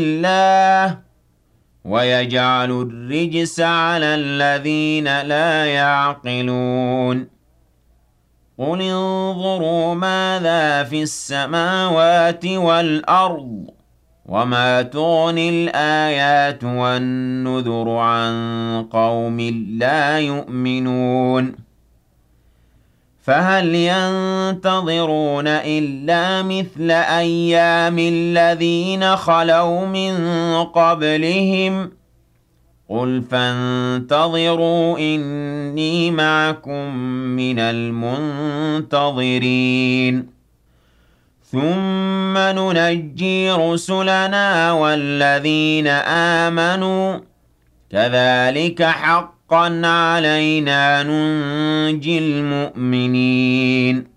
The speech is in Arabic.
الله ويجعل الرجس على الذين لا يعقلون قل انظروا ماذا في السماوات والأرض وما تغني الآيات والنذر عن قوم لا يؤمنون فهل ينتظرون إلا مثل أيام الذين خلوا من قبلهم قل فانتظروا إني معكم من المنتظرين ثم ننجي رسلنا والذين آمنوا كذلك حقا علينا ننجي المؤمنين